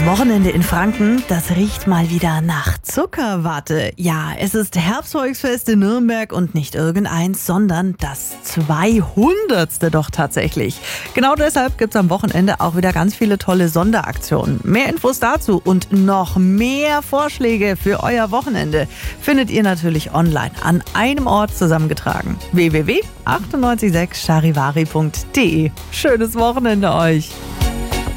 Das Wochenende in Franken, das riecht mal wieder nach Zuckerwatte. Ja, es ist Herbstvolksfest in Nürnberg und nicht irgendeins, sondern das 200. doch tatsächlich. Genau deshalb gibt es am Wochenende auch wieder ganz viele tolle Sonderaktionen. Mehr Infos dazu und noch mehr Vorschläge für euer Wochenende findet ihr natürlich online an einem Ort zusammengetragen. www.986charivari.de. Schönes Wochenende euch!